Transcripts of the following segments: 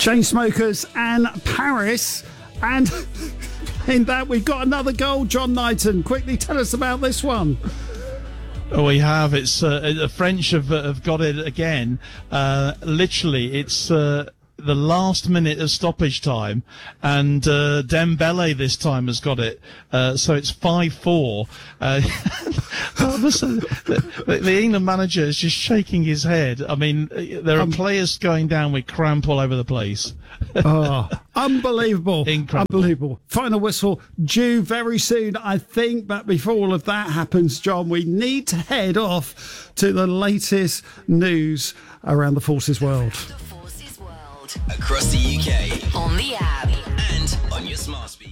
Chainsmokers and Paris. And in that, we've got another goal. John Knighton, quickly tell us about this one. We have. It's the French have got it again. Literally, it's the last minute of stoppage time, and Dembele this time has got it. So it's 5-4. The England manager is just shaking his head. I mean, there are players going down with cramp all over the place. Oh, unbelievable. Incredible. Unbelievable. Final whistle due very soon, I think. But before all of that happens, John, we need to head off to the latest news around the Forces world. Across the UK, on the app, and on your smart speaker.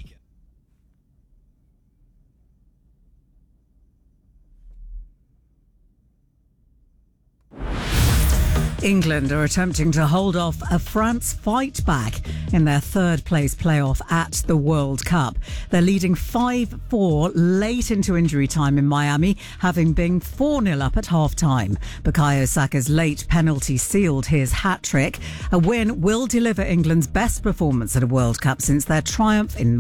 England are attempting to hold off a France fight back in their third place playoff at the World Cup. They're leading 5-4 late into injury time in Miami, having been 4-0 up at half-time. Bukayo Saka's late penalty sealed his hat-trick. A win will deliver England's best performance at a World Cup since their triumph in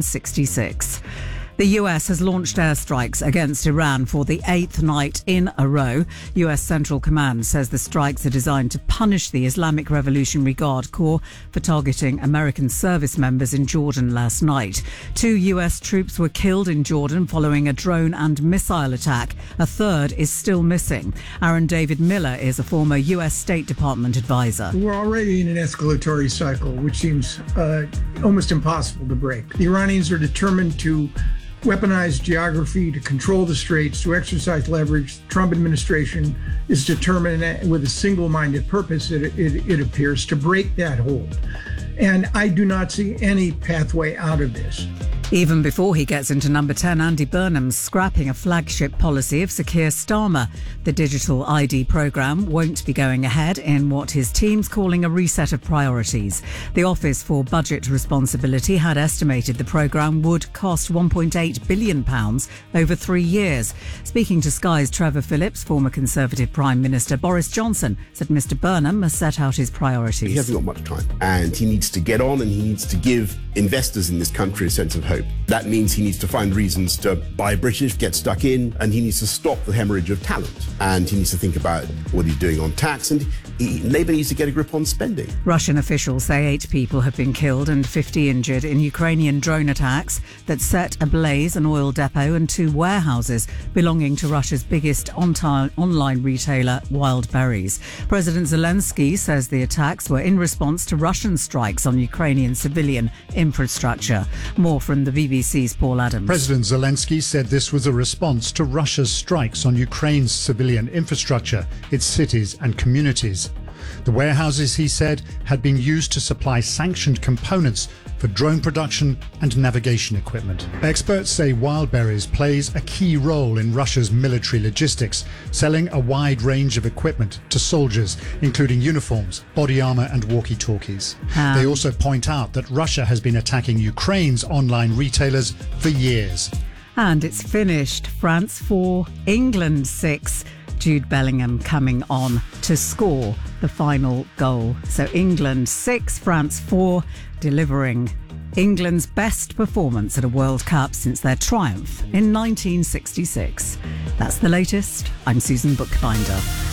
1966. The US has launched airstrikes against Iran for the 8th night in a row. US Central Command says the strikes are designed to punish the Islamic Revolutionary Guard Corps for targeting American service members in Jordan last night. 2 US troops were killed in Jordan following a drone and missile attack. A third is still missing. Aaron David Miller is a former US State Department advisor. We're already in an escalatory cycle, which seems almost impossible to break. The Iranians are determined to weaponize geography to control the straits, to exercise leverage. The Trump administration is determined with a single-minded purpose, it appears, to break that hold. And I do not see any pathway out of this. Even before he gets into number 10, Andy Burnham's scrapping a flagship policy of Sir Keir Starmer. The digital ID programme won't be going ahead in what his team's calling a reset of priorities. The Office for Budget Responsibility had estimated the programme would cost £1.8 billion over 3 years. Speaking to Sky's Trevor Phillips, former Conservative Prime Minister Boris Johnson said Mr Burnham must set out his priorities. He hasn't got much time, and he needs to get on, and he needs to give investors in this country a sense of hope. That means he needs to find reasons to buy British, get stuck in, and he needs to stop the hemorrhage of talent. And he needs to think about what he's doing on tax, and Labour needs to get a grip on spending. Russian officials say 8 people have been killed and 50 injured in Ukrainian drone attacks that set ablaze an oil depot and 2 warehouses belonging to Russia's biggest online retailer, Wild Berries. President Zelensky says the attacks were in response to Russian strikes on Ukrainian civilian infrastructure. More from the BBC's Paul Adams. President Zelensky said this was a response to Russia's strikes on Ukraine's civilian infrastructure, its cities and communities. The warehouses, he said, had been used to supply sanctioned components for drone production and navigation equipment. Experts say Wild Berries plays a key role in Russia's military logistics, selling a wide range of equipment to soldiers, including uniforms, body armour and walkie-talkies. They also point out that Russia has been attacking Ukraine's online retailers for years. And it's finished. France 4, England 6. Jude Bellingham coming on to score the final goal. So England 6, France 4, delivering England's best performance at a World Cup since their triumph in 1966. That's the latest. I'm Susan Bookbinder.